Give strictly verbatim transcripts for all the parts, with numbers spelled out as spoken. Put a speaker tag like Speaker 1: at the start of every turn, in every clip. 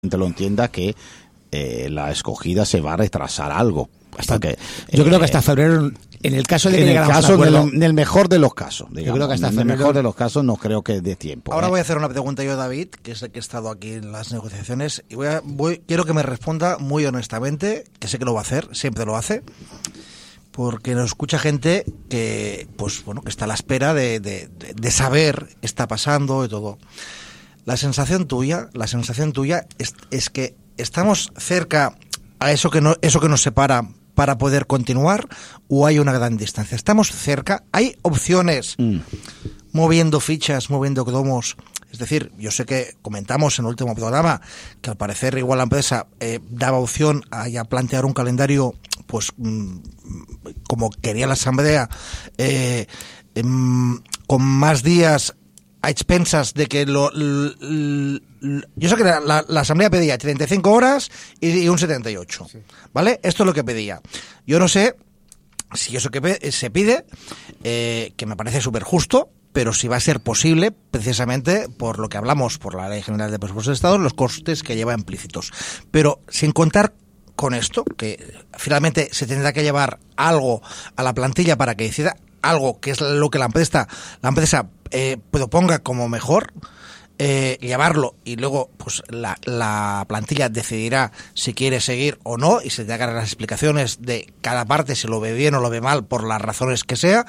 Speaker 1: lo entienda que eh, la escogida se va a retrasar algo. Hasta que,
Speaker 2: yo
Speaker 1: eh,
Speaker 2: creo que hasta febrero, en el caso de que
Speaker 1: en el
Speaker 2: llegáramos
Speaker 1: caso
Speaker 2: a un acuerdo,
Speaker 1: del, en el mejor de los casos, digamos,
Speaker 2: yo creo que hasta
Speaker 1: en el
Speaker 2: febrero,
Speaker 1: mejor de los casos no creo que dé tiempo.
Speaker 3: Ahora
Speaker 1: ¿eh?
Speaker 3: voy a hacer una pregunta yo, David, que es el que he estado aquí en las negociaciones, y voy a, voy, quiero que me responda muy honestamente, que sé que lo va a hacer, siempre lo hace, porque nos escucha gente que, pues bueno, que está a la espera de, de, de, de saber qué está pasando y todo. La sensación tuya, la sensación tuya es, es que estamos cerca a eso que no, eso que nos separa para poder continuar, o hay una gran distancia. Estamos cerca, hay opciones mm. moviendo fichas, moviendo cromos. Es decir, yo sé que comentamos en el último programa que al parecer igual la empresa eh, daba opción a ya plantear un calendario, pues mmm, como quería la asamblea, eh, eh, con más días a expensas de que lo, l, l, l, yo sé que la, la, la asamblea pedía treinta y cinco horas y, y un setenta y ocho, sí. ¿Vale? Esto es lo que pedía. Yo no sé si eso que pe- se pide, eh, que me parece súper justo, pero si va a ser posible, precisamente por lo que hablamos, por la Ley General de Presupuestos de Estado, los costes que lleva implícitos. Pero sin contar con esto, que finalmente se tendrá que llevar algo a la plantilla para que decida algo que es lo que la empresa, la empresa eh, proponga como mejor, eh, llevarlo y luego pues la, la plantilla decidirá si quiere seguir o no y se darán las explicaciones de cada parte si lo ve bien o lo ve mal por las razones que sea.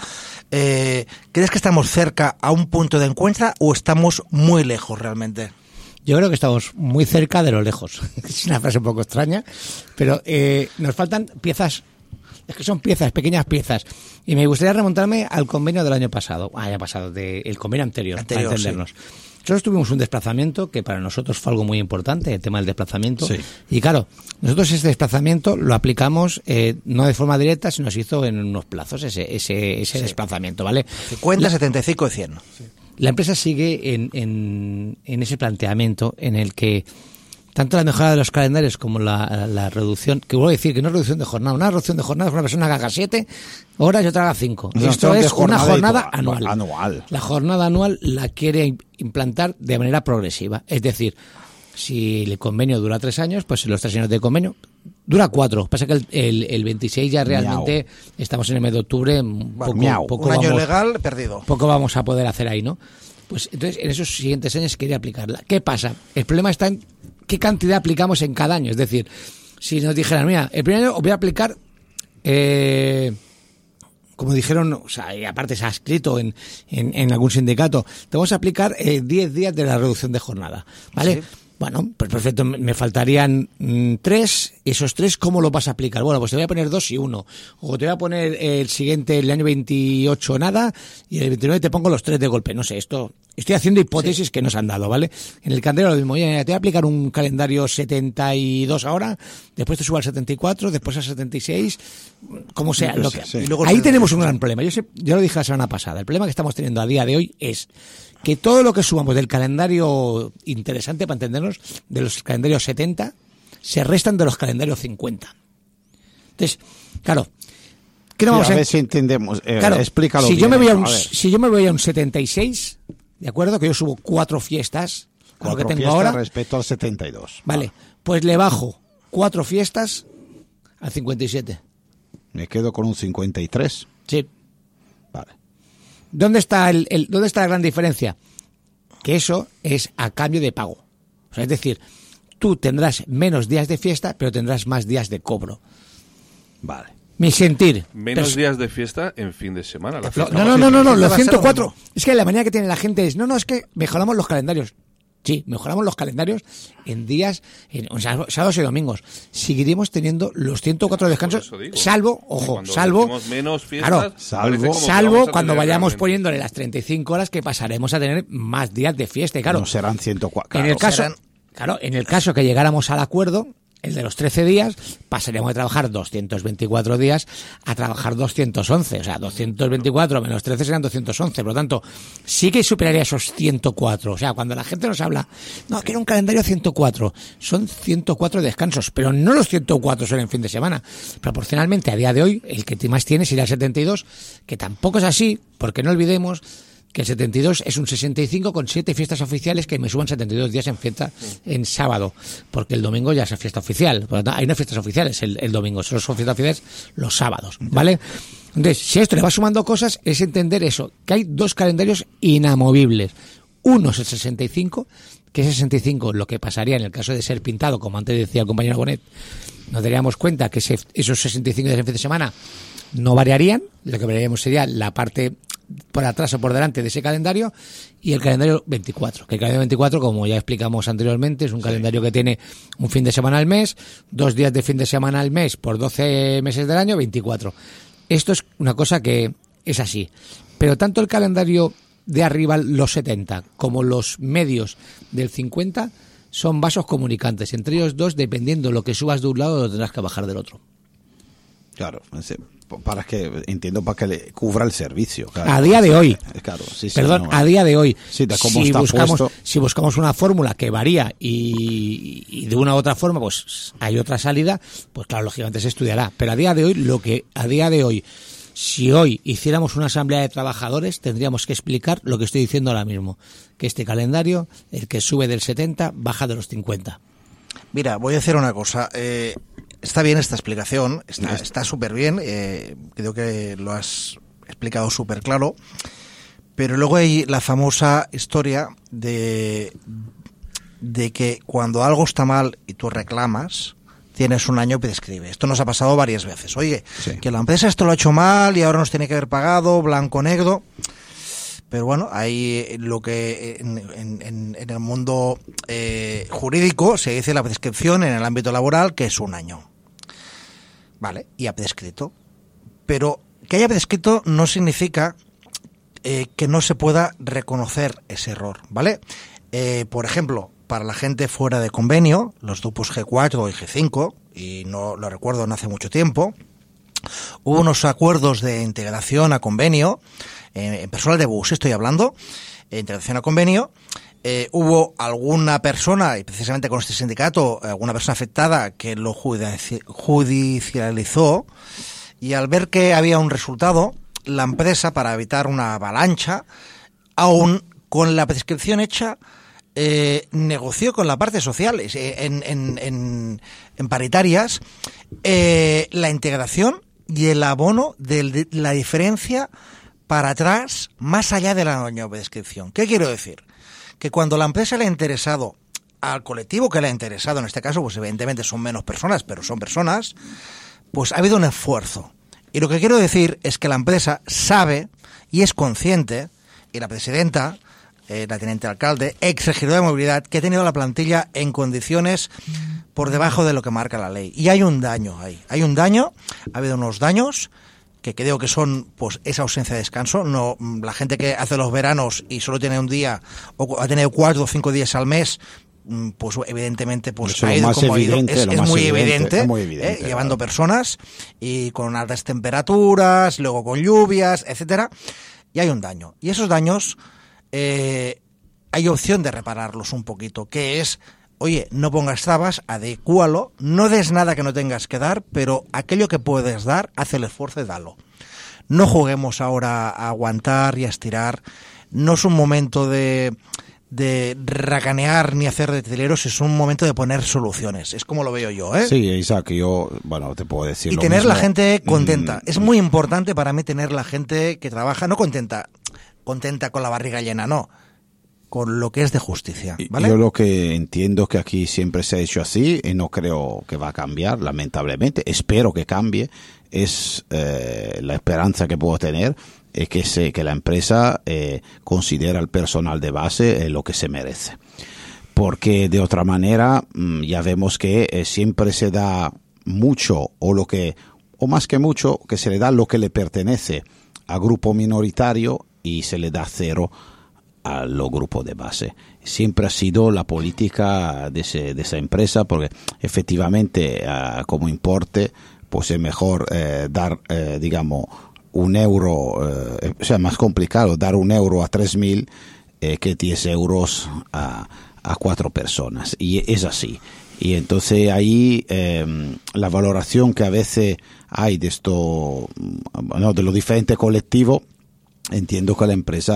Speaker 3: Eh, ¿Crees que estamos cerca a un punto de encuentro o estamos muy lejos realmente?
Speaker 2: Yo creo que estamos muy cerca de lo lejos. Es una frase un poco extraña, pero eh, nos faltan piezas. Es que son piezas, pequeñas piezas. Y me gustaría remontarme al convenio del año pasado. Ah, año pasado, del convenio anterior, anterior, para entendernos. Sí. Nosotros tuvimos un desplazamiento que para nosotros fue algo muy importante, el tema del desplazamiento. Sí. Y claro, nosotros ese desplazamiento lo aplicamos eh, no de forma directa, sino se hizo en unos plazos, ese ese, ese sí. desplazamiento, ¿vale?
Speaker 3: cincuenta, setenta y cinco y cien. Sí.
Speaker 2: La empresa sigue en, en, en ese planteamiento en el que tanto la mejora de los calendarios como la, la, la reducción, que vuelvo a decir que no es reducción de jornada, una reducción de jornada es una persona que haga siete horas y otra haga cinco. No, Esto es jornada una jornada anual.
Speaker 1: anual.
Speaker 2: La jornada anual la quiere implantar de manera progresiva. Es decir, si el convenio dura tres años, pues los tres años de convenio dura cuatro. Pasa que el, el, el veintiséis ya realmente miau. Estamos en el mes de octubre, poco,
Speaker 3: miau.
Speaker 2: poco
Speaker 3: un año
Speaker 2: vamos,
Speaker 3: legal perdido.
Speaker 2: Poco vamos a poder hacer ahí, ¿no? Pues entonces en esos siguientes años quería aplicarla. ¿Qué pasa? El problema está en qué cantidad aplicamos en cada año. Es decir, si nos dijeran, mira, el primer año os voy a aplicar, eh, como dijeron, o sea, y aparte se ha escrito en, en, en algún sindicato, te vamos a aplicar eh, diez días de la reducción de jornada, ¿vale? Sí. Bueno, pues perfecto, me faltarían mmm, tres, esos tres, ¿cómo lo vas a aplicar? Bueno, pues te voy a poner dos y uno, o te voy a poner el siguiente, el año veintiocho nada, y el veintinueve te pongo los tres de golpe, no sé, esto, estoy haciendo hipótesis sí. que nos han dado, ¿vale? En el calendario lo mismo, oye, te voy a aplicar un calendario setenta y dos ahora, después te subo al setenta y cuatro, después al setenta y seis, como sea, lo que, sí. y luego ahí tenemos un gran problema, yo sé, yo lo dije la semana pasada, el problema que estamos teniendo a día de hoy es que todo lo que subamos del calendario interesante, para entendernos, de los calendarios setenta, se restan de los calendarios cincuenta. Entonces, claro, ¿qué no
Speaker 1: sí,
Speaker 2: vamos
Speaker 1: a
Speaker 2: a
Speaker 1: ver si entendemos? Eh,
Speaker 2: claro,
Speaker 1: explícalo
Speaker 2: si
Speaker 1: bien.
Speaker 2: Yo me voy a un,
Speaker 1: a
Speaker 2: si yo me voy a un setenta y seis, ¿de acuerdo? Que yo subo cuatro fiestas,
Speaker 1: cuatro
Speaker 2: lo que tengo
Speaker 1: fiestas
Speaker 2: ahora.
Speaker 1: Respecto al setenta y dos.
Speaker 2: Vale, vale, pues le bajo cuatro fiestas al cincuenta y siete.
Speaker 1: Me quedo con un cincuenta y tres.
Speaker 2: Sí.
Speaker 1: Vale.
Speaker 2: ¿Dónde está el, el dónde está la gran diferencia? Que eso es a cambio de pago. O sea, es decir, tú tendrás menos días de fiesta, pero tendrás más días de cobro.
Speaker 1: Vale.
Speaker 2: Mi sentir.
Speaker 4: Menos Pers- días de fiesta en fin de semana. La fiesta
Speaker 2: no, no, no, no, no, los ciento cuatro. Es que la manera que tiene la gente es, no, no, es que mejoramos los calendarios. Sí, mejoramos los calendarios en días, en, o sea, sábados y domingos. Seguiremos teniendo los ciento cuatro descansos, salvo, ojo,
Speaker 4: cuando
Speaker 2: salvo,
Speaker 4: menos fiestas,
Speaker 2: claro,
Speaker 1: salvo,
Speaker 2: salvo cuando vayamos realmente poniéndole las treinta y cinco horas que pasaremos a tener más días de fiesta. Y claro,
Speaker 1: no serán ciento cuatro. Claro,
Speaker 2: en el caso,
Speaker 3: serán...
Speaker 2: claro, en el caso que llegáramos al acuerdo, el de los trece días, pasaríamos de trabajar doscientos veinticuatro días a trabajar doscientos once. O sea, doscientos veinticuatro menos trece serán doscientos once. Por lo tanto, sí que superaría esos ciento cuatro. O sea, cuando la gente nos habla, no, quiero un calendario ciento cuatro. Son ciento cuatro descansos, pero no los ciento cuatro son en fin de semana. Proporcionalmente, a día de hoy, el que más tiene sería el setenta y dos, que tampoco es así, porque no olvidemos que el setenta y dos es un sesenta y cinco con siete fiestas oficiales que me suban setenta y dos días en fiesta en sábado, porque el domingo ya es fiesta oficial. Por lo tanto, hay no fiestas oficiales el, el domingo, solo son fiestas oficiales los sábados, ¿vale? Entonces, si a esto le va sumando cosas, es entender eso, que hay dos calendarios inamovibles. Uno es el sesenta y cinco, que es sesenta y cinco lo que pasaría en el caso de ser pintado, como antes decía el compañero Bonet, nos daríamos cuenta que ese, esos sesenta y cinco días en fin de semana no variarían, lo que veríamos sería la parte por atrás o por delante de ese calendario, y el calendario veinticuatro, que el calendario veinticuatro, como ya explicamos anteriormente, es un sí. calendario que tiene un fin de semana al mes, dos días de fin de semana al mes por doce meses del año, veinticuatro. Esto es una cosa que es así. Pero tanto el calendario de arriba, los setenta, como los medios del cincuenta, son vasos comunicantes. Entre ellos dos, dependiendo lo que subas de un lado, lo tendrás que bajar del otro.
Speaker 1: Claro, para que entiendo para que le cubra el servicio. Claro.
Speaker 2: A día de hoy,
Speaker 1: claro, sí, sí,
Speaker 2: perdón,
Speaker 1: no,
Speaker 2: a día de hoy,
Speaker 1: sí, de cómo
Speaker 2: si
Speaker 1: está
Speaker 2: buscamos
Speaker 1: puesto.
Speaker 2: si buscamos una fórmula que varía y, y de una u otra forma, pues hay otra salida, pues claro, lógicamente se estudiará. Pero a día de hoy, lo que a día de hoy, si hoy hiciéramos una asamblea de trabajadores, tendríamos que explicar lo que estoy diciendo ahora mismo, que este calendario, el que sube del setenta, baja de los cincuenta.
Speaker 3: Mira, voy a hacer una cosa. Eh, está bien esta explicación, está está súper bien. Eh, creo que lo has explicado súper claro. Pero luego hay la famosa historia de, de que cuando algo está mal y tú reclamas, tienes un año que prescribe. Esto nos ha pasado varias veces. Oye, sí. que la empresa esto lo ha hecho mal y ahora nos tiene que haber pagado, blanco, negro. Pero bueno, hay lo que en, en, en el mundo eh, jurídico se dice la prescripción en el ámbito laboral, que es un año. Vale, y ha prescrito. Pero que haya prescrito no significa eh, que no se pueda reconocer ese error, ¿vale? Eh, por ejemplo, para la gente fuera de convenio, los grupos G cuatro y G cinco, y no lo recuerdo no hace mucho tiempo, hubo unos acuerdos de integración a convenio, en personal de bus estoy hablando, integración a convenio, eh, hubo alguna persona, y precisamente con este sindicato, alguna persona afectada que lo judicializó, y al ver que había un resultado, la empresa, para evitar una avalancha, aún con la prescripción hecha, eh, negoció con la parte social, en, en, en, en paritarias, eh, la integración y el abono de la diferencia para atrás, más allá de la año de prescripción. ¿Qué quiero decir? Que cuando la empresa le ha interesado al colectivo que le ha interesado, en este caso, pues evidentemente son menos personas, pero son personas, pues ha habido un esfuerzo. Y lo que quiero decir es que la empresa sabe y es consciente, y la presidenta, eh, la teniente alcalde, ex regidora de movilidad, que ha tenido la plantilla en condiciones por debajo de lo que marca la ley. Y hay un daño ahí. Hay un daño, ha habido unos daños que creo que son pues esa ausencia de descanso. No, la gente que hace los veranos y solo tiene un día o ha tenido cuatro o cinco días al mes, pues evidentemente pues ha ido como ha ido. Es, es, muy evidente, es muy evidente, eh, llevando personas y con altas temperaturas, luego con lluvias, etcétera, y hay un daño. Y esos daños eh, hay opción de repararlos un poquito, que es, oye, no pongas trabas, adecúalo, no des nada que no tengas que dar, pero aquello que puedes dar, haz el esfuerzo y dalo. No juguemos ahora a aguantar y a estirar. No es un momento de, de racanear ni hacer de trileros, es un momento de poner soluciones. Es como lo veo yo, ¿eh?
Speaker 1: Sí, Isaac, yo, bueno, te puedo decir
Speaker 3: y
Speaker 1: lo
Speaker 3: tener
Speaker 1: mismo.
Speaker 3: La gente contenta. Mm. Es muy importante para mí tener la gente que trabaja, no contenta, contenta con la barriga llena, no. Con lo que es de justicia, ¿vale?
Speaker 1: Yo lo que entiendo que aquí siempre se ha hecho así y no creo que va a cambiar, lamentablemente. Espero que cambie. Es eh, la esperanza que puedo tener es que, se, que la empresa eh, considera al personal de base eh, lo que se merece. Porque de otra manera mmm, ya vemos que eh, siempre se da mucho o lo que o más que mucho que se le da lo que le pertenece a grupo minoritario y se le da cero a los grupos de base. Siempre ha sido la política de, ese, de esa empresa, porque efectivamente uh, como importe pues es mejor eh, dar eh, digamos un euro, eh, o sea, más complicado dar un euro a tres mil eh, que diez euros a, a cuatro personas, y es así. Y entonces ahí eh, la valoración que a veces hay de esto, bueno, de los diferentes colectivos, entiendo que la empresa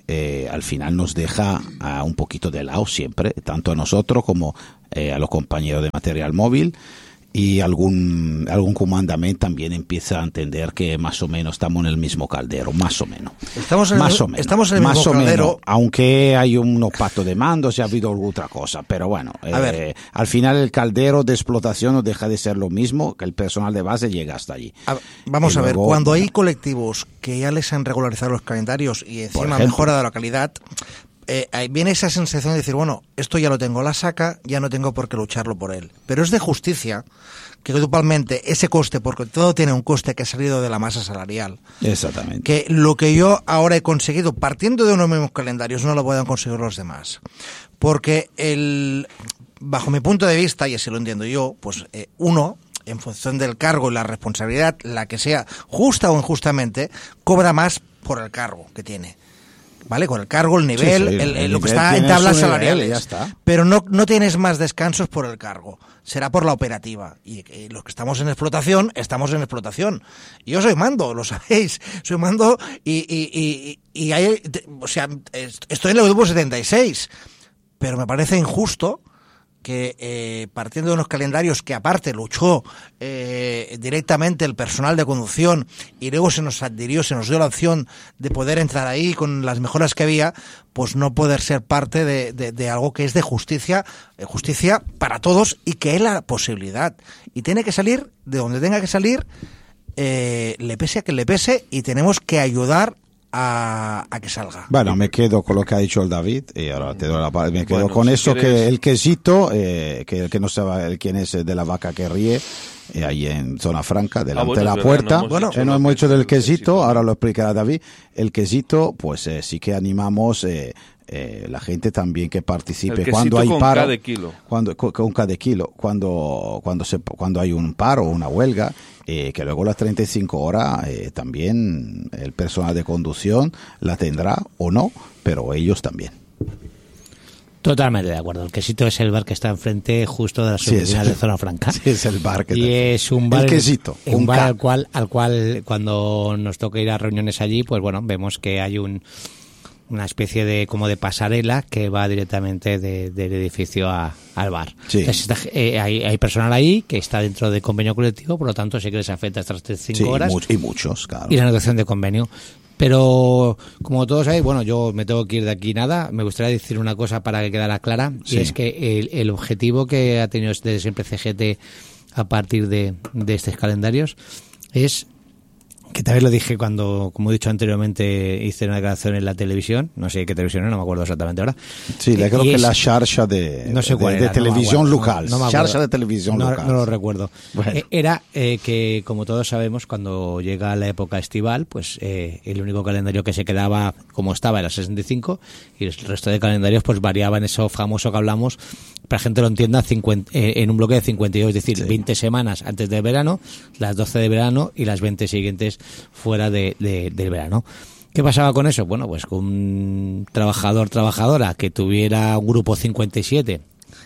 Speaker 1: eh, al final nos deja uh, un poquito de lado siempre, tanto a nosotros como eh, a los compañeros de material móvil. Y algún algún comandamento también empieza a entender que más o menos estamos en el mismo caldero, más o menos.
Speaker 3: Estamos en
Speaker 1: más
Speaker 3: el,
Speaker 1: o menos,
Speaker 3: estamos en el
Speaker 1: más
Speaker 3: mismo
Speaker 1: o
Speaker 3: caldero.
Speaker 1: Menos, aunque hay unos pactos de mando, si ha habido otra cosa. Pero bueno,
Speaker 3: A
Speaker 1: eh,
Speaker 3: ver.
Speaker 1: al final el caldero de explotación no deja de ser lo mismo, que el personal de base llega hasta allí.
Speaker 3: A, vamos
Speaker 1: Y
Speaker 3: a ver,
Speaker 1: luego,
Speaker 3: cuando
Speaker 1: bueno,
Speaker 3: hay colectivos que ya les han regularizado los calendarios y encima
Speaker 1: ejemplo.
Speaker 3: mejora de la calidad, eh, ahí viene esa sensación de decir, bueno, esto ya lo tengo a la saca, ya no tengo por qué lucharlo por él. Pero es de justicia que grupalmente ese coste, porque todo tiene un coste que ha salido de la masa salarial,
Speaker 1: Exactamente.
Speaker 3: que lo que yo ahora he conseguido, partiendo de unos mismos calendarios, no lo puedan conseguir los demás. Porque el, bajo mi punto de vista, y así lo entiendo yo, pues eh, uno, en función del cargo y la responsabilidad, la que sea, justa o injustamente, cobra más por el cargo que tiene. ¿Vale? Con el cargo, el nivel,
Speaker 1: Sí, sí,
Speaker 3: el,
Speaker 1: el
Speaker 3: lo que
Speaker 1: nivel
Speaker 3: está en
Speaker 1: tiene
Speaker 3: tablas
Speaker 1: su nivel
Speaker 3: salariales.
Speaker 1: y ya está.
Speaker 3: Pero no, no tienes más descansos por el cargo. Será por la operativa. Y, y los que estamos en explotación, estamos en explotación. Y yo soy mando, lo sabéis. Soy mando y, y, y, y hay, o sea, estoy en el grupo setenta y seis. Pero me parece injusto que eh, partiendo de unos calendarios que aparte luchó eh, directamente el personal de conducción y luego se nos adhirió, se nos dio la opción de poder entrar ahí con las mejoras que había, pues no poder ser parte de, de, de algo que es de justicia, eh, justicia para todos y que es la posibilidad. Y tiene que salir de donde tenga que salir, eh, le pese a que le pese, y tenemos que ayudar A, a que salga.
Speaker 1: Bueno, me quedo con lo que ha dicho el David y ahora te doy la palabra. Me quedo
Speaker 4: Bueno,
Speaker 1: con
Speaker 4: si
Speaker 1: eso,
Speaker 4: quieres-
Speaker 1: que el quesito, eh, que el que no sabe el quién es, de la vaca que ríe, eh, ahí en Zona Franca, delante
Speaker 4: bueno,
Speaker 1: de la
Speaker 4: es verdad,
Speaker 1: puerta.
Speaker 4: no hemos
Speaker 1: bueno,
Speaker 4: dicho
Speaker 1: eh, no
Speaker 4: lo
Speaker 1: hemos
Speaker 4: que
Speaker 1: dicho
Speaker 4: es
Speaker 1: del
Speaker 4: el quesito.
Speaker 1: quesito, ahora lo explicará David. El quesito, pues eh, sí que animamos eh, eh, la gente también que participe
Speaker 4: El
Speaker 1: cuando
Speaker 4: quesito
Speaker 1: hay
Speaker 4: con
Speaker 1: paro,
Speaker 4: cada kilo.
Speaker 1: cuando con, con cada kilo, cuando cuando se cuando hay un paro o una huelga. Eh, que luego las treinta y cinco horas eh, también el personal de conducción la tendrá o no, pero ellos también.
Speaker 2: Totalmente de acuerdo. El quesito es el bar que está enfrente justo de las
Speaker 1: Sí,
Speaker 2: oficinas
Speaker 1: es-
Speaker 2: de Zona Franca.
Speaker 1: Sí, es el bar que
Speaker 2: Y
Speaker 1: te-
Speaker 2: es un bar,
Speaker 1: el quesito,
Speaker 2: un
Speaker 1: un
Speaker 2: bar
Speaker 1: K.
Speaker 2: al cual, al cual cuando nos toca ir a reuniones allí, pues bueno, vemos que hay un una especie de como de pasarela que va directamente de- del edificio a, al bar.
Speaker 1: Sí.
Speaker 2: Entonces, está- eh, hay, hay personal ahí que está dentro del convenio colectivo, por lo tanto sí que les afecta estas treinta y cinco
Speaker 1: Sí,
Speaker 2: horas
Speaker 1: mu- y muchos, claro.
Speaker 2: y la negociación de convenio. Pero, como todos sabéis, bueno, yo me tengo que ir de aquí nada. Me gustaría decir una cosa para que quedara clara,
Speaker 1: Sí.
Speaker 2: y es que el, el objetivo que ha tenido desde siempre C G T a partir de, de estos calendarios es, que también lo dije cuando, como he dicho anteriormente, hice una declaración en la televisión, no sé qué televisión, no me acuerdo exactamente ahora.
Speaker 1: Sí, le
Speaker 2: Eh,
Speaker 1: creo
Speaker 2: y
Speaker 1: que
Speaker 2: es-
Speaker 1: la xarxa de,
Speaker 2: no sé
Speaker 1: de-
Speaker 2: cuál
Speaker 1: de
Speaker 2: era, no me
Speaker 1: televisión
Speaker 2: acuerdo,
Speaker 1: local.
Speaker 2: no- no me acuerdo.
Speaker 1: Xarxa de televisión
Speaker 2: no,
Speaker 1: local.
Speaker 2: no lo recuerdo.
Speaker 1: Bueno.
Speaker 2: Eh, era eh, que, como todos sabemos, cuando llega la época estival, pues eh, el único calendario que se quedaba como estaba era sesenta y cinco, y el resto de calendarios pues variaba en eso famoso que hablamos, para que la gente lo entienda, cincuenta, eh, en un bloque de cincuenta y dos, es decir,
Speaker 1: Sí.
Speaker 2: veinte semanas antes del verano, las doce de verano y las veinte siguientes fuera de, de- del verano. ¿Qué pasaba con eso? Bueno, pues con un trabajador, trabajadora que tuviera un grupo cincuenta y siete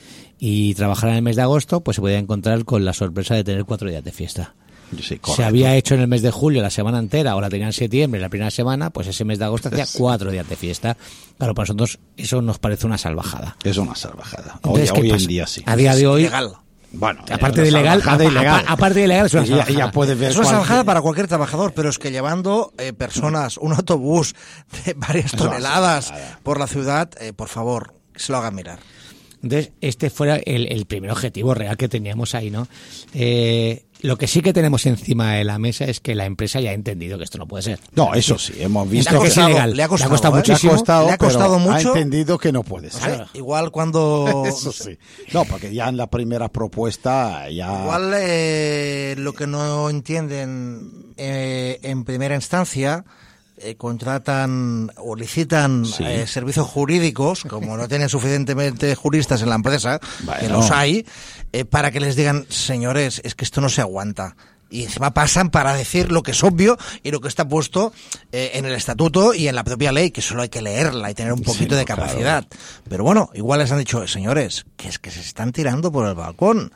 Speaker 2: y trabajara en el mes de agosto, pues se podía encontrar con la sorpresa de tener cuatro días de fiesta.
Speaker 1: Sí,
Speaker 2: Se
Speaker 1: correcto.
Speaker 2: había hecho en el mes de julio la semana entera, o la tenía en septiembre, la primera semana, pues ese mes de agosto hacía cuatro días de fiesta. Claro, para nosotros eso nos parece una salvajada.
Speaker 1: Es una salvajada. Hoy,
Speaker 2: Entonces, ¿qué
Speaker 1: hoy en
Speaker 2: pasa?
Speaker 1: día sí.
Speaker 2: A día de hoy,
Speaker 3: Ilegal.
Speaker 1: Bueno,
Speaker 2: aparte
Speaker 1: una
Speaker 2: de ilegal,
Speaker 1: salvajada
Speaker 2: apa-
Speaker 1: ilegal.
Speaker 2: apa- aparte de ilegal es una
Speaker 1: Ya-
Speaker 2: salvajada.
Speaker 1: ya puedes ver
Speaker 3: Es una
Speaker 1: cuál-
Speaker 3: salvajada para cualquier trabajador, pero es que llevando eh, personas, un autobús de varias
Speaker 1: Es una
Speaker 3: toneladas
Speaker 1: salvajada.
Speaker 3: por la ciudad, eh, por favor, que se lo hagan mirar.
Speaker 2: Entonces, este fuera el, el primer objetivo real que teníamos ahí, ¿no? Eh, lo que sí que tenemos encima de la mesa es que la empresa ya ha entendido que esto no puede ser.
Speaker 1: No, eso sí, hemos
Speaker 3: Le
Speaker 1: visto
Speaker 3: ha
Speaker 2: que es
Speaker 3: costado,
Speaker 2: ilegal.
Speaker 3: le ha costado,
Speaker 2: Le ha costado
Speaker 3: ¿eh?
Speaker 2: muchísimo.
Speaker 1: le ha costado,
Speaker 3: Le ha costado
Speaker 1: pero
Speaker 3: mucho.
Speaker 1: ha entendido que no puede ser.
Speaker 3: ¿Vale? Igual cuando...
Speaker 1: Eso sí. No, porque ya en la primera propuesta ya...
Speaker 3: Igual eh, lo que no entienden eh, en primera instancia, eh, contratan o licitan
Speaker 1: Sí.
Speaker 3: eh, servicios jurídicos, como no tienen suficientemente juristas en la empresa,
Speaker 1: Bueno.
Speaker 3: que los hay, eh, para que les digan, señores, es que esto no se aguanta. Y encima pasan para decir lo que es obvio y lo que está puesto eh, en el estatuto y en la propia ley, que solo hay que leerla y tener un poquito
Speaker 1: Sí,
Speaker 3: de capacidad. Pero bueno, igual les han dicho, señores, que es que se están tirando por el balcón.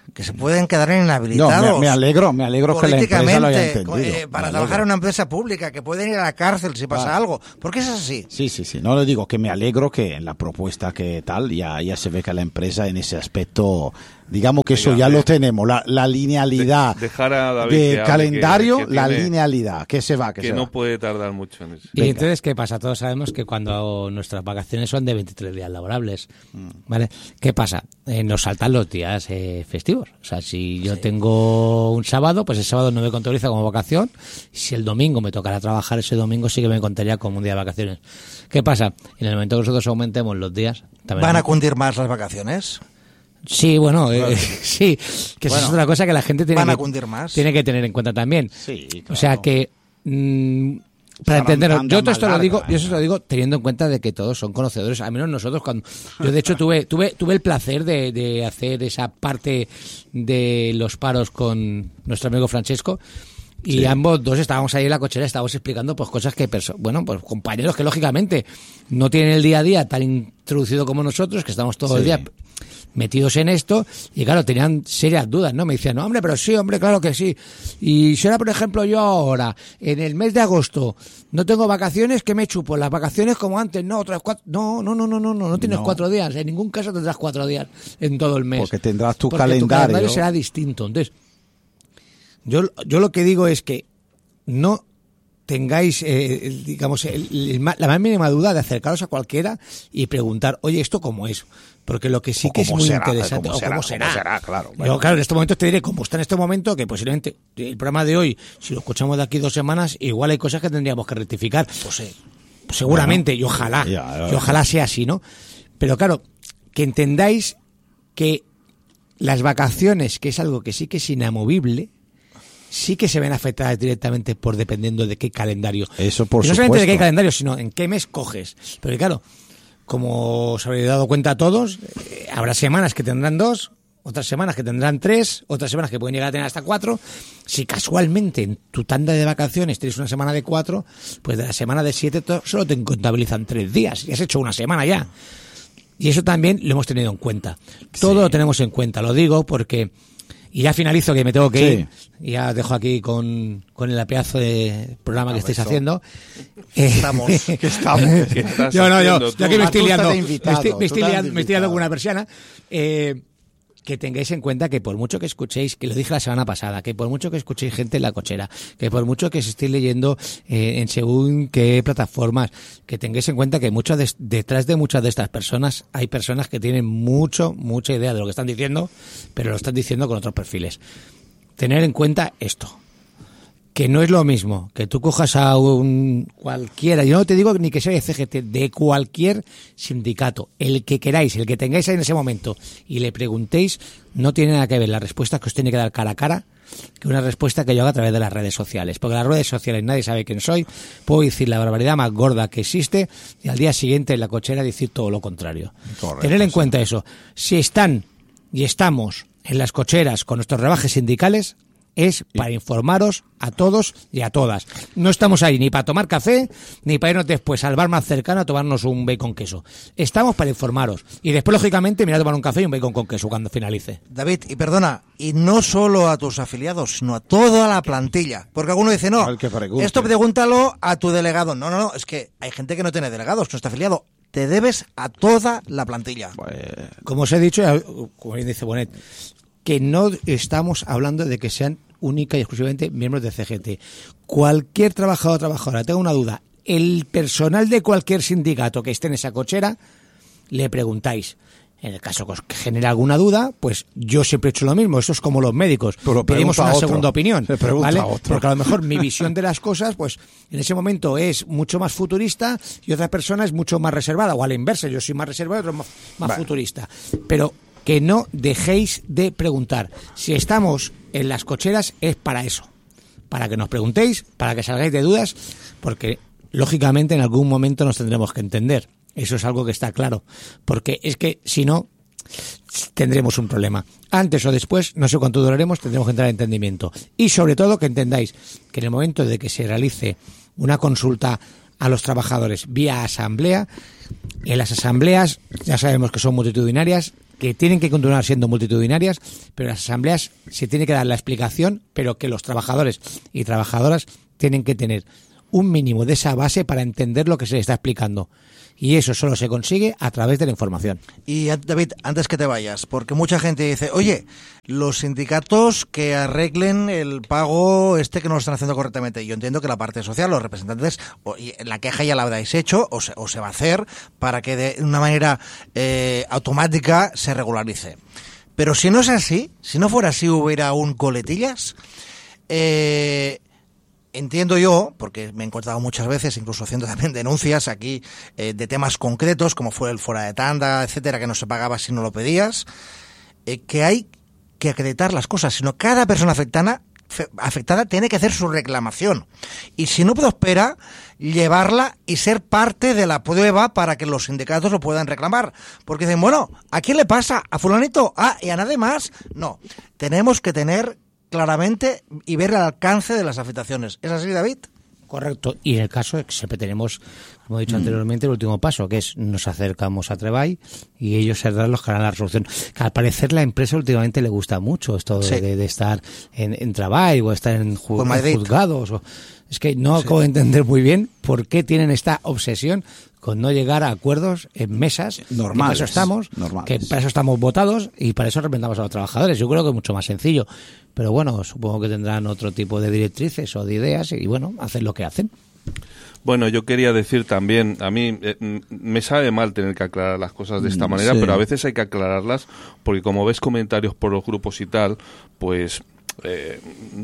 Speaker 3: que se pueden quedar inhabilitados.
Speaker 1: No, me, me alegro, me alegro que la empresa lo haya entendido.
Speaker 3: Eh, para trabajar en una empresa pública, que pueden ir a la cárcel si pasa
Speaker 1: Claro.
Speaker 3: algo. ¿Por qué es así?
Speaker 1: Sí, sí, sí. No le digo que me alegro que en la propuesta que tal, ya, ya se ve que la empresa en ese aspecto, digamos que eso
Speaker 4: Venga,
Speaker 1: ya
Speaker 4: de-
Speaker 1: lo tenemos, la, la linealidad
Speaker 4: De- dejar a David
Speaker 1: de
Speaker 4: que hable,
Speaker 1: calendario,
Speaker 4: que- que
Speaker 1: la
Speaker 4: tiene-
Speaker 1: linealidad, que se va, que,
Speaker 4: Que
Speaker 1: se
Speaker 4: no
Speaker 1: va.
Speaker 4: puede tardar mucho en eso.
Speaker 2: Y
Speaker 1: Venga.
Speaker 2: entonces, ¿qué pasa? Todos sabemos que cuando nuestras vacaciones son de veintitrés días laborables, ¿vale? ¿Qué pasa? Eh, nos saltan los días eh, festivos. O sea, si yo tengo un sábado, pues el sábado no me contabiliza como vacación. Si el domingo me tocará trabajar, ese domingo sí que me contaría como un día de vacaciones. ¿Qué pasa? En el momento que nosotros aumentemos los días... también
Speaker 3: ¿Van a
Speaker 2: ¿no?
Speaker 3: cundir más las vacaciones?
Speaker 2: Sí, bueno, eh, sí, que eso
Speaker 3: Bueno,
Speaker 2: es otra cosa que la gente tiene,
Speaker 3: van a
Speaker 2: que,
Speaker 3: cundir más.
Speaker 2: tiene que tener en cuenta también.
Speaker 1: Sí,
Speaker 2: O sea
Speaker 1: claro.
Speaker 2: que, mm, para
Speaker 1: Serán
Speaker 2: entenderlo,
Speaker 1: tandas
Speaker 2: yo todo
Speaker 1: más
Speaker 2: esto lo digo,
Speaker 1: largas,
Speaker 2: yo eso lo digo teniendo en cuenta de que todos son conocedores, al menos nosotros cuando yo de hecho tuve tuve tuve el placer de, de hacer esa parte de los paros con nuestro amigo Francesco. Y
Speaker 1: Sí.
Speaker 2: ambos dos estábamos ahí en la cochera, estábamos explicando pues cosas que, perso- bueno, pues compañeros que lógicamente no tienen el día a día tan introducido como nosotros, que estamos todo el
Speaker 1: Sí.
Speaker 2: día metidos en esto, y claro, tenían serias dudas, ¿no? Me decían, no, hombre, pero sí, hombre, claro que sí. Y si ahora, por ejemplo, yo ahora, en el mes de agosto, no tengo vacaciones, ¿qué me chupo? Las vacaciones como antes, no, otras cuatro, no, no, no, no, no, no, no tienes
Speaker 1: No.
Speaker 2: cuatro días, en ningún caso tendrás cuatro días en todo el mes.
Speaker 1: Porque tendrás tu
Speaker 2: Porque
Speaker 1: calendario.
Speaker 2: tu calendario será distinto. Entonces, yo, yo lo que digo es que no tengáis, eh, el- digamos, el- el ma- la más mínima duda de acercaros a cualquiera y preguntar, oye, ¿esto cómo es? Porque lo que sí
Speaker 1: O
Speaker 2: que es
Speaker 1: cómo
Speaker 2: muy
Speaker 1: será,
Speaker 2: interesante,
Speaker 1: cómo
Speaker 2: o
Speaker 1: será,
Speaker 2: cómo
Speaker 1: cómo
Speaker 2: será.
Speaker 1: será, claro,
Speaker 2: Yo,
Speaker 1: bueno.
Speaker 2: claro, en este momento te diré cómo está en este momento, que posiblemente el programa de hoy, si lo escuchamos de aquí dos semanas, igual hay cosas que tendríamos que rectificar. Pues sí, seguramente, y ojalá,
Speaker 1: ya, ya.
Speaker 2: y ojalá sea así, ¿no? Pero claro, que entendáis que las vacaciones, que es algo que sí que es inamovible, sí que se ven afectadas directamente por dependiendo de qué calendario.
Speaker 1: Eso por
Speaker 2: y no solamente de qué
Speaker 1: supuesto.
Speaker 2: calendario, sino en qué mes coges. Pero claro, como os habréis dado cuenta todos, eh, habrá semanas que tendrán dos, otras semanas que tendrán tres, otras semanas que pueden llegar a tener hasta cuatro. Si casualmente en tu tanda de vacaciones tienes una semana de cuatro, pues de la semana de siete to- solo te contabilizan tres días. Y has hecho una semana ya. Y eso también lo hemos tenido en cuenta. Todo lo tenemos en cuenta, lo digo porque... Y ya finalizo, que me tengo que
Speaker 1: Sí.
Speaker 2: ir. Y ya dejo aquí con, con el pedazo de programa que estáis
Speaker 3: eso.
Speaker 2: haciendo.
Speaker 3: Estamos.
Speaker 1: Que estamos.
Speaker 4: ¿Qué estás
Speaker 2: yo no, yo,
Speaker 4: haciendo
Speaker 2: yo
Speaker 4: tú?
Speaker 2: aquí me
Speaker 1: Ah,
Speaker 2: estoy
Speaker 1: tú estás
Speaker 2: liando,
Speaker 1: de
Speaker 2: me
Speaker 1: invitado,
Speaker 2: estoy, me
Speaker 1: tú
Speaker 2: estoy
Speaker 1: estás de
Speaker 2: liando, me estoy liando
Speaker 1: invitado.
Speaker 2: con una persiana. Eh, que tengáis en cuenta que por mucho que escuchéis, que lo dije la semana pasada, que por mucho que escuchéis gente en la cochera, que por mucho que se estéis leyendo eh, en según qué plataformas, que tengáis en cuenta que mucho de- detrás de muchas de estas personas hay personas que tienen mucho, mucha idea de lo que están diciendo, pero lo están diciendo con otros perfiles. Tener en cuenta esto, que no es lo mismo que tú cojas a un cualquiera, yo no te digo ni que sea de C G T, de cualquier sindicato, el que queráis, el que tengáis ahí en ese momento, y le preguntéis, no tiene nada que ver la respuesta que os tiene que dar cara a cara que una respuesta que yo haga a través de las redes sociales. Porque en las redes sociales nadie sabe quién soy, puedo decir la barbaridad más gorda que existe y al día siguiente en la cochera decir todo lo contrario.
Speaker 1: Correcto,
Speaker 2: Tener en
Speaker 1: sí.
Speaker 2: cuenta eso. Si están y estamos en las cocheras con nuestros rebajes sindicales, es para informaros a todos y a todas. No estamos ahí ni para tomar café, ni para irnos después al bar más cercano a tomarnos un bacon queso. Estamos para informaros. Y después, lógicamente, me iré a tomar un café y un bacon con queso cuando finalice.
Speaker 3: David, y perdona, y no solo a tus afiliados, sino a toda la plantilla. Porque alguno dice, no,
Speaker 1: Al que pregunte.
Speaker 3: esto pregúntalo a tu delegado. No, no, no, es que hay gente que no tiene delegados, que no está afiliado. Te debes a toda la plantilla.
Speaker 1: Pues,
Speaker 2: Como os he dicho, ya, como bien dice Bonet, que no estamos hablando de que sean única y exclusivamente miembros de C G T. Cualquier trabajador o trabajadora tenga una duda, el personal de cualquier sindicato que esté en esa cochera, le preguntáis. En el caso que os genere alguna duda, pues yo siempre he hecho lo mismo. Eso es como los médicos.
Speaker 1: Pero
Speaker 2: Pedimos
Speaker 1: pregunta
Speaker 2: una
Speaker 1: a otro.
Speaker 2: segunda opinión.
Speaker 1: Se pregunta
Speaker 2: ¿vale?
Speaker 1: a otro.
Speaker 2: Porque a lo mejor mi visión de las cosas, pues en ese momento es mucho más futurista y otra persona es mucho más reservada. O a la inversa, yo soy más reservado y otro más, más
Speaker 1: Vale.
Speaker 2: futurista. Pero que no dejéis de preguntar. Si estamos en las cocheras es para eso. Para que nos preguntéis, para que salgáis de dudas, porque lógicamente en algún momento nos tendremos que entender. Eso es algo que está claro. Porque es que si no, tendremos un problema. Antes o después, no sé cuánto duraremos, tendremos que entrar en entendimiento. Y sobre todo que entendáis que en el momento de que se realice una consulta a los trabajadores vía asamblea, en las asambleas ya sabemos que son multitudinarias, que tienen que continuar siendo multitudinarias, pero las asambleas se tiene que dar la explicación, pero que los trabajadores y trabajadoras tienen que tener un mínimo de esa base para entender lo que se les está explicando. Y eso solo se consigue a través de la información.
Speaker 3: Y David, antes que te vayas, porque mucha gente dice, oye, los sindicatos que arreglen el pago este que no lo están haciendo correctamente. Yo entiendo que la parte social, los representantes, la queja ya la habréis hecho o se, o se va a hacer para que de una manera eh, automática se regularice. Pero si no es así, si no fuera así, hubiera un coletillas, eh... entiendo yo, porque me he encontrado muchas veces, incluso haciendo también denuncias aquí eh, de temas concretos, como fue el fuera de tanda, etcétera, que no se pagaba si no lo pedías, eh, que hay que acreditar las cosas, sino cada persona afectada, fe, afectada tiene que hacer su reclamación. Y si no prospera, llevarla y ser parte de la prueba para que los sindicatos lo puedan reclamar. Porque dicen, bueno, ¿a quién le pasa? ¿A fulanito? Ah, ¿y a nadie más? No, tenemos que tener claramente y ver el alcance de las afectaciones. ¿Es así, David?
Speaker 2: Correcto. Y en el caso siempre tenemos, como he dicho mm. anteriormente, el último paso, que es nos acercamos a Treball y ellos serán los que harán la resolución. Que al parecer la empresa últimamente le gusta mucho esto sí. de, de estar en, en Treball o estar en, ju- en juzgados. O, es que no sí. acabo de entender muy bien por qué tienen esta obsesión con no llegar a acuerdos en mesas.
Speaker 1: Normales.
Speaker 2: Para eso estamos,
Speaker 1: normales.
Speaker 2: que para eso estamos votados y para eso representamos a los trabajadores. Yo creo que es mucho más sencillo. Pero bueno, supongo que tendrán otro tipo de directrices o de ideas y bueno, hacen lo que hacen.
Speaker 4: Bueno, yo quería decir también, a mí eh, me sabe mal tener que aclarar las cosas de esta manera, sí. pero a veces hay que aclararlas porque como ves comentarios por los grupos y tal, pues... Eh,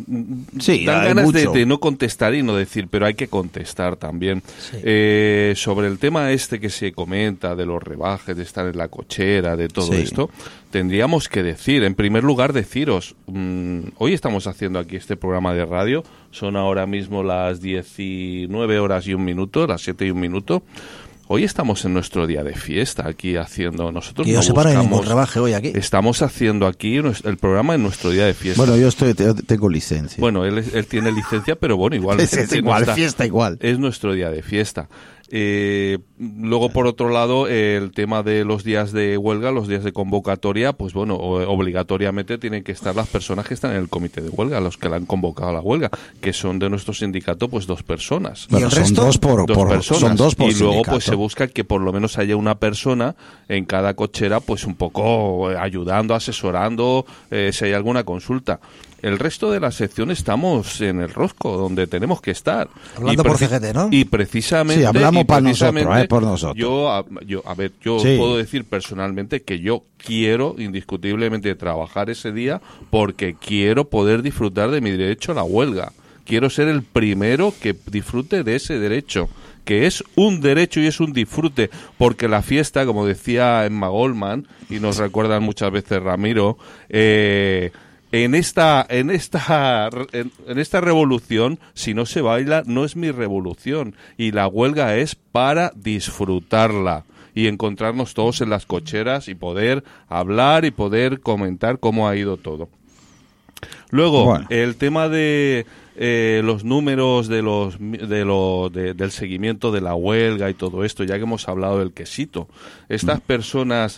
Speaker 1: sí,
Speaker 4: dan ganas de, de no contestar y no decir, pero hay que contestar también. Sí. Eh, sobre el tema este que se comenta de los rebajes, de estar en la cochera, de todo sí. esto, tendríamos que decir, en primer lugar, deciros, mmm, hoy estamos haciendo aquí este programa de radio, son ahora mismo las diecinueve horas y un minuto, las siete y un minuto. Hoy estamos en nuestro día de fiesta aquí haciendo nosotros.
Speaker 3: Y
Speaker 4: no
Speaker 3: os separan ningún rebaje hoy aquí.
Speaker 4: Estamos haciendo aquí el programa en nuestro día de fiesta.
Speaker 1: Bueno, yo estoy tengo licencia.
Speaker 4: Bueno, él, él tiene licencia, pero bueno, igual.
Speaker 1: es, es igual, nuestra, fiesta igual.
Speaker 4: Es nuestro día de fiesta. Eh, luego, por otro lado, eh, el tema de los días de huelga, los días de convocatoria, pues bueno, obligatoriamente tienen que estar las personas que están en el comité de huelga, los que la han convocado a la huelga, que son de nuestro sindicato, pues dos personas.
Speaker 1: ¿Y el resto? Son dos por,
Speaker 4: dos
Speaker 1: por
Speaker 4: personas.
Speaker 1: Son dos por
Speaker 4: y luego,
Speaker 1: sindicato.
Speaker 4: pues se busca que por lo menos haya una persona en cada cochera, pues un poco ayudando, asesorando, eh, si hay alguna consulta. El resto de la sección estamos en el rosco, donde tenemos que estar.
Speaker 3: Hablando
Speaker 4: y
Speaker 3: por C G T, ¿no?
Speaker 4: Y precisamente...
Speaker 1: Sí, hablamos
Speaker 4: y
Speaker 1: para
Speaker 4: precisamente
Speaker 1: nosotros, eh, por nosotros.
Speaker 4: Yo, a, yo, a ver, yo
Speaker 1: sí.
Speaker 4: puedo decir personalmente que yo quiero indiscutiblemente trabajar ese día porque quiero poder disfrutar de mi derecho a la huelga. Quiero ser el primero que disfrute de ese derecho, que es un derecho y es un disfrute, porque la fiesta, como decía Emma Goldman, y nos recuerdan muchas veces Ramiro, eh... En esta, en esta, en, en esta revolución, si no se baila, no es mi revolución. Y la huelga es para disfrutarla y encontrarnos todos en las cocheras y poder hablar y poder comentar cómo ha ido todo. Luego, bueno. el tema de eh, los números de los de lo, de, del seguimiento de la huelga y todo esto, ya que hemos hablado del quesito. Estas mm. personas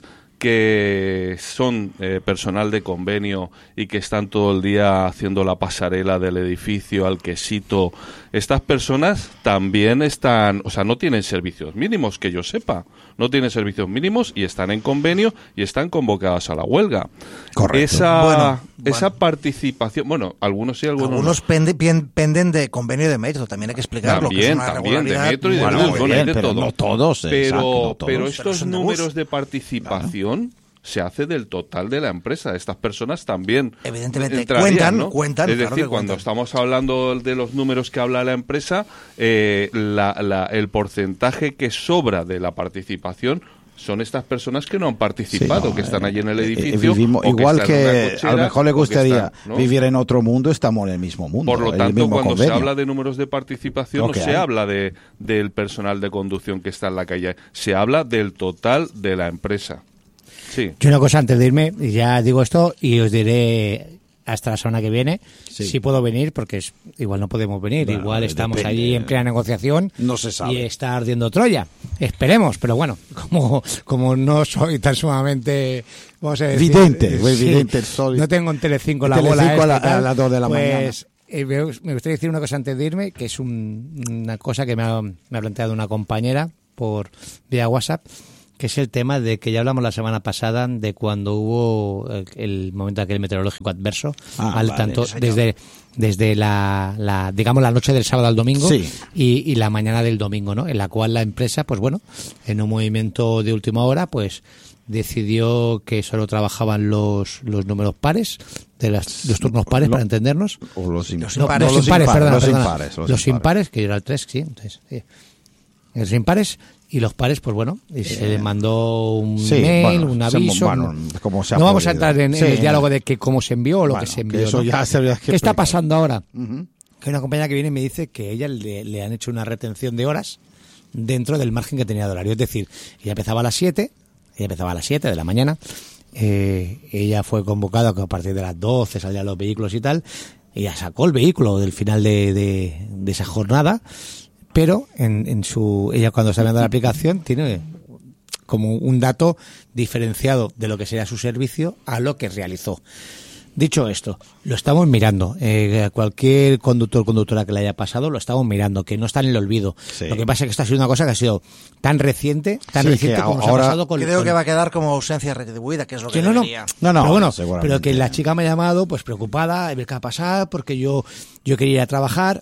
Speaker 4: que son eh, personal de convenio y que están todo el día haciendo la pasarela del edificio al quesito, estas personas también están, o sea, no tienen servicios mínimos, que yo sepa, no tienen servicios mínimos y están en convenio y están convocadas a la huelga.
Speaker 1: Correcto.
Speaker 4: Esa,
Speaker 3: bueno,
Speaker 4: esa
Speaker 3: bueno.
Speaker 4: participación, bueno, algunos sí, algunos
Speaker 3: Algunos
Speaker 4: no.
Speaker 3: pende, pen, penden de convenio de metro, también hay que explicarlo.
Speaker 4: También,
Speaker 3: que es una
Speaker 4: también, de metro y de
Speaker 1: bueno,
Speaker 4: luz,
Speaker 1: muy
Speaker 4: bueno,
Speaker 1: bien,
Speaker 4: hay de
Speaker 1: pero
Speaker 4: todo.
Speaker 1: no todos,
Speaker 4: pero,
Speaker 1: exacto, no todos.
Speaker 4: pero estos
Speaker 3: Pero
Speaker 4: números
Speaker 3: de,
Speaker 4: de participación claro. se hace del total de la empresa. Estas personas también
Speaker 3: evidentemente
Speaker 4: entrarían,
Speaker 3: cuentan,
Speaker 4: ¿no?
Speaker 3: cuentan.
Speaker 4: Es
Speaker 3: claro
Speaker 4: decir,
Speaker 3: que
Speaker 4: cuando
Speaker 3: cuentan.
Speaker 4: estamos hablando de los números que habla la empresa, eh, la, la, el porcentaje que sobra de la participación son estas personas que no han participado, sí, no, que están allí en el edificio.
Speaker 1: Eh, vivimos,
Speaker 4: o
Speaker 1: igual
Speaker 4: que,
Speaker 1: que
Speaker 4: cochera,
Speaker 1: a lo mejor le gustaría
Speaker 4: están, ¿no?
Speaker 1: vivir en otro mundo, estamos en el mismo mundo.
Speaker 4: Por lo tanto, cuando
Speaker 1: convenio.
Speaker 4: se habla de números de participación, no se
Speaker 1: hay.
Speaker 4: habla de del personal de conducción que está en la calle, se habla del total de la empresa. Sí.
Speaker 2: Yo una cosa antes de irme, ya digo esto y os diré hasta la semana que viene sí. si puedo venir, porque es, igual no podemos venir, bueno, igual estamos depende. allí en plena negociación
Speaker 1: no se sabe.
Speaker 2: y está ardiendo Troya. Esperemos, pero bueno, como, como no soy tan sumamente vamos a decir,
Speaker 1: vidente, muy
Speaker 2: sí,
Speaker 1: vidente el sol.
Speaker 2: no tengo en Telecinco la
Speaker 1: Telecinco
Speaker 2: bola
Speaker 1: a, la-
Speaker 2: esta y tal,
Speaker 1: a las dos de la
Speaker 2: pues,
Speaker 1: mañana.
Speaker 2: eh, me me gustaría decir una cosa antes de irme, que es un- una cosa que me ha, me ha planteado una compañera por vía WhatsApp, que es el tema de que ya hablamos la semana pasada de cuando hubo el, el momento aquel meteorológico adverso,
Speaker 1: Ah,
Speaker 2: ¿vale?
Speaker 1: vale,
Speaker 2: tanto
Speaker 3: señor.
Speaker 2: desde desde la, la digamos la noche del sábado al domingo
Speaker 1: Sí.
Speaker 2: y, y la mañana del domingo, ¿no? En la cual la empresa, pues bueno, en un movimiento de última hora, pues decidió que solo trabajaban los, los números pares, de las, los turnos pares,
Speaker 1: No.
Speaker 2: para entendernos.
Speaker 1: O los, im-
Speaker 3: Los
Speaker 2: No,
Speaker 3: impares.
Speaker 2: los impares, perdona,
Speaker 1: los
Speaker 2: perdona.
Speaker 1: impares, los
Speaker 2: Los
Speaker 1: impares.
Speaker 2: impares, que yo era el tres, sí, entonces, sí. Los impares y los pares, pues bueno, y se le mandó un
Speaker 1: Sí,
Speaker 2: mail,
Speaker 1: bueno,
Speaker 2: un
Speaker 1: se-
Speaker 2: aviso.
Speaker 1: bueno, como se ha
Speaker 2: no vamos a
Speaker 1: podido.
Speaker 2: entrar en, en
Speaker 1: Sí,
Speaker 2: el diálogo
Speaker 1: no.
Speaker 2: de que cómo se envió o lo
Speaker 1: Bueno,
Speaker 2: que se
Speaker 1: que
Speaker 2: envió.
Speaker 1: eso
Speaker 2: ¿no?
Speaker 1: ya se habría que
Speaker 2: ¿Qué está
Speaker 1: explicar.
Speaker 2: pasando ahora?
Speaker 1: Ujú.
Speaker 2: Que hay una compañera que viene y me dice que a ella le, le han hecho una retención de horas dentro del margen que tenía de horario. Es decir, ella empezaba a las siete, ella empezaba a las siete de la mañana, eh, ella fue convocada que a partir de las doce salían los vehículos y tal, ella sacó el vehículo del final de, de, de esa jornada, pero en, en su ella cuando está viendo la aplicación tiene como un dato diferenciado de lo que sería su servicio a lo que realizó. Dicho esto, lo estamos mirando. Eh, cualquier conductor o conductora que le haya pasado, lo estamos mirando, que no está en el olvido.
Speaker 1: Sí.
Speaker 2: Lo que pasa es que esto ha sido una cosa que ha sido tan reciente, tan
Speaker 1: Sí,
Speaker 2: reciente
Speaker 1: que
Speaker 2: como nos
Speaker 1: ahora
Speaker 2: ha pasado con
Speaker 3: Creo
Speaker 2: con-
Speaker 3: que va a quedar como ausencia retribuida, que es lo que,
Speaker 2: que no, no,
Speaker 3: debería.
Speaker 1: No, no,
Speaker 2: pero bueno,
Speaker 1: seguramente.
Speaker 2: pero que la chica me ha llamado pues preocupada, a ver qué va a pasar, porque yo, yo quería ir a trabajar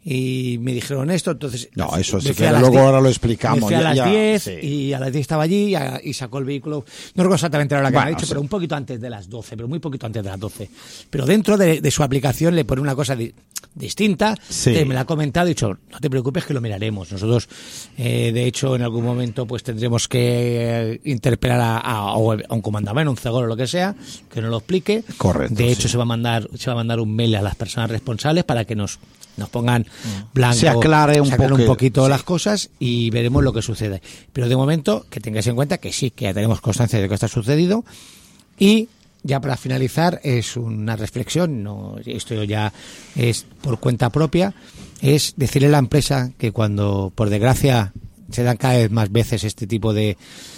Speaker 2: y me dijeron esto, entonces...
Speaker 1: No, eso
Speaker 2: me
Speaker 1: sí
Speaker 2: fui
Speaker 1: que
Speaker 2: a las
Speaker 1: luego
Speaker 2: diez,
Speaker 1: ahora lo explicamos.
Speaker 2: Me fui a
Speaker 1: ya-
Speaker 2: las
Speaker 1: ya,
Speaker 2: diez
Speaker 1: sí.
Speaker 2: y a las diez estaba allí y, a- y sacó el vehículo, no recuerdo exactamente la hora que
Speaker 1: Bueno,
Speaker 2: me ha dicho,
Speaker 1: sí.
Speaker 2: pero un poquito antes de las doce, pero muy poquito antes de las doce. Pero dentro de, de su aplicación le pone una cosa di- distinta,
Speaker 1: Sí.
Speaker 2: que me la ha comentado y dicho, no te preocupes que lo miraremos. Nosotros, eh, de hecho, en algún momento pues tendremos que eh, interpelar a, a- a un comandamento, un cegoro, lo que sea, que nos lo explique.
Speaker 1: Correcto,
Speaker 2: De hecho,
Speaker 1: sí.
Speaker 2: se va a mandar se va a mandar un mail a las personas responsables para que nos nos pongan blanco,
Speaker 1: Se aclare un
Speaker 2: se aclare
Speaker 1: poque-
Speaker 2: un poquito
Speaker 1: sí.
Speaker 2: las cosas y veremos lo que sucede. Pero de momento, que tengáis en cuenta que sí, que ya tenemos constancia de que esto ha sucedido. Y ya para finalizar, es una reflexión, no esto ya es por cuenta propia, es decirle a la empresa que cuando, por desgracia, se dan cada vez más veces este tipo de...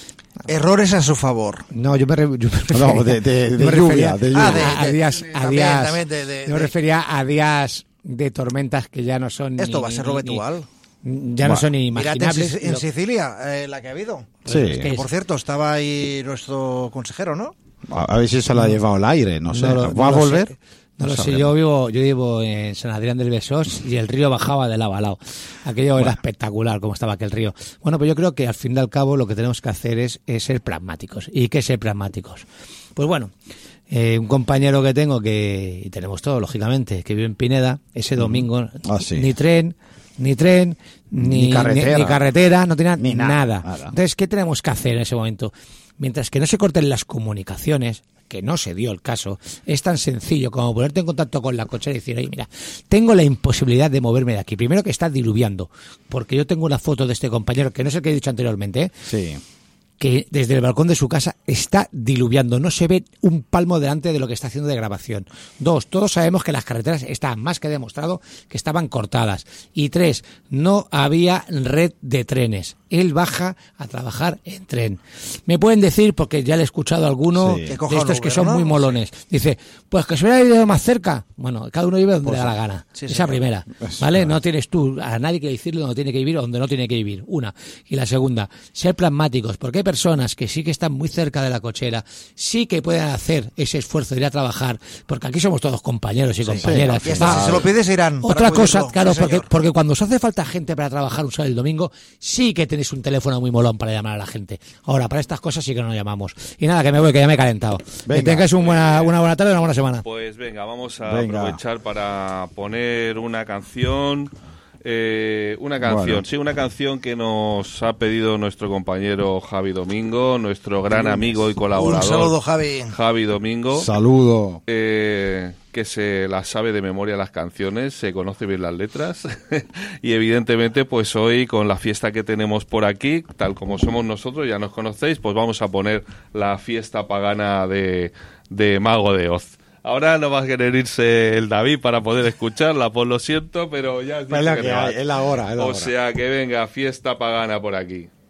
Speaker 3: Errores a su favor.
Speaker 2: No, yo me, re- yo me
Speaker 1: No,
Speaker 2: refería-
Speaker 1: de- de-
Speaker 2: yo
Speaker 1: de
Speaker 2: me
Speaker 1: lluvia,
Speaker 2: refería
Speaker 1: de
Speaker 2: a-
Speaker 3: lluvia.
Speaker 2: a, días, a
Speaker 3: También,
Speaker 2: días-
Speaker 3: también de- de-
Speaker 2: yo me
Speaker 3: de-
Speaker 2: refería a días de tormentas que ya no son
Speaker 3: Esto
Speaker 2: ni-
Speaker 3: va a ser
Speaker 2: ni-
Speaker 3: lo
Speaker 2: ni-
Speaker 3: habitual.
Speaker 2: ya no son ni
Speaker 3: Mirad en,
Speaker 2: imaginables.
Speaker 3: Sic- en
Speaker 2: Lo-
Speaker 3: Sicilia, eh, la que ha habido.
Speaker 1: Sí.
Speaker 2: es que
Speaker 3: Que, por cierto, estaba ahí nuestro consejero, ¿no?
Speaker 1: A a ver si se lo ha llevado al aire, no sé.
Speaker 2: No lo-
Speaker 1: ¿Va
Speaker 2: no
Speaker 1: a
Speaker 2: lo
Speaker 1: volver?
Speaker 2: sé. No lo sé,
Speaker 1: sabremos.
Speaker 2: yo vivo, yo vivo en San Adrián del Besós y el río bajaba de lado a lado. Aquello era espectacular como estaba aquel río. Bueno, pues yo creo que al fin y al cabo lo que tenemos que hacer es, es ser pragmáticos. ¿Y qué es ser pragmáticos? Pues bueno, eh, un compañero que tengo que, y tenemos todo, lógicamente, que vive en Pineda, ese domingo,
Speaker 1: Ah, sí.
Speaker 2: ni tren, ni tren, ni,
Speaker 1: Ni carretera.
Speaker 2: ni, ni carretera, no tenía
Speaker 1: Ni
Speaker 2: nada.
Speaker 1: nada, nada.
Speaker 2: Entonces, ¿qué tenemos que hacer en ese momento? Mientras que no se corten las comunicaciones, que no se dio el caso, es tan sencillo como ponerte en contacto con la cochera y decir, oye, mira, tengo la imposibilidad de moverme de aquí. Primero que está diluviando, porque yo tengo una foto de este compañero, que no es el que he dicho anteriormente, ¿eh?
Speaker 1: Sí.
Speaker 2: que desde el balcón de su casa está diluviando, no se ve un palmo delante de lo que está haciendo de grabación. Dos, todos sabemos que las carreteras están más que demostrado que estaban cortadas. Y tres, no había red de trenes. Él baja a trabajar en tren. Me pueden decir, porque ya le he escuchado a alguno
Speaker 1: Sí.
Speaker 2: de
Speaker 3: Que coja un
Speaker 2: estos que
Speaker 3: Uber,
Speaker 2: son
Speaker 3: ¿no?
Speaker 2: muy molones. Dice, pues que se hubiera ido más cerca. Bueno, cada uno vive donde le da la gana.
Speaker 3: Sí,
Speaker 2: Esa
Speaker 3: señor.
Speaker 2: primera,
Speaker 1: Eso,
Speaker 2: ¿vale?
Speaker 1: claro.
Speaker 2: No tienes tú a nadie que decirle dónde tiene que vivir o dónde no tiene que vivir. Una. Y la segunda, ser pragmáticos, porque hay personas que sí que están muy cerca de la cochera, sí que pueden hacer ese esfuerzo de ir a trabajar, porque aquí somos todos compañeros y compañeras.
Speaker 3: Y hasta
Speaker 2: Ah,
Speaker 3: si se lo pides irán. para
Speaker 2: otra cosa,
Speaker 3: acudirlo.
Speaker 2: claro,
Speaker 3: Sí,
Speaker 2: porque,
Speaker 3: señor.
Speaker 2: porque cuando os hace falta gente para trabajar un sábado y el domingo, sí que tenéis un teléfono muy molón para llamar a la gente. Ahora, para estas cosas sí que no nos llamamos. Y nada, que me voy, que ya me he calentado. Que
Speaker 1: Venga.
Speaker 2: tengáis un buena, una buena tarde y una buena semana.
Speaker 4: Pues venga, vamos a
Speaker 1: Venga.
Speaker 4: aprovechar para poner una canción. Eh, una canción,
Speaker 1: Bueno.
Speaker 4: sí, una canción que nos ha pedido nuestro compañero Javi Domingo, nuestro gran amigo y
Speaker 3: Un
Speaker 4: colaborador.
Speaker 3: saludo, Javi.
Speaker 4: Javi Domingo.
Speaker 1: Saludo.
Speaker 4: eh, que se las sabe de memoria las canciones, se conoce bien las letras y evidentemente pues hoy con la fiesta que tenemos por aquí, tal como somos nosotros, ya nos conocéis, pues vamos a poner la fiesta pagana de, de Mago de Oz. Ahora no va a querer irse el David para poder escucharla, pues lo siento, pero ya... has
Speaker 1: Pues
Speaker 4: dicho
Speaker 1: la
Speaker 4: que
Speaker 1: que
Speaker 4: no
Speaker 1: hay,
Speaker 4: hay.
Speaker 1: es la hora, es la
Speaker 4: O
Speaker 1: hora.
Speaker 4: sea que venga, fiesta pagana por aquí.